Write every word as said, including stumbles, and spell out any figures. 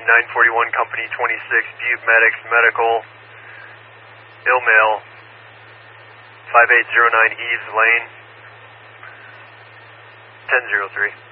nine forty-one Company twenty-six, Butte Medics Medical, ill male, five eight zero nine Eves Lane, ten zero three.